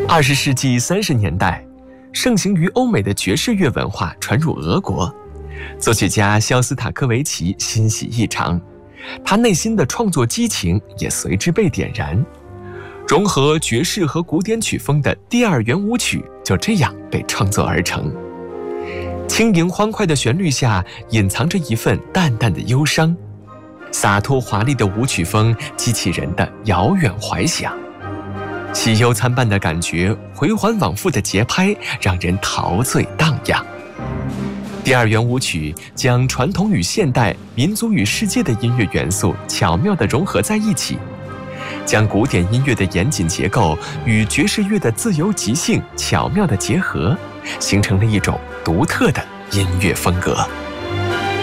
20世纪30年代，盛行于欧美的爵士乐文化传入俄国，作曲家肖斯塔科维奇欣喜异常，他内心的创作激情也随之被点燃。融合爵士和古典曲风的第二圆舞曲就这样被创作而成。轻盈欢快的旋律下隐藏着一份淡淡的忧伤，洒脱华丽的舞曲风激起人的遥远怀想，喜忧参半的感觉，回环往复的节拍让人陶醉荡漾。第二圆舞曲将传统与现代、民族与世界的音乐元素巧妙地融合在一起，将古典音乐的严谨结构与爵士乐的自由即兴巧妙地结合，形成了一种独特的音乐风格。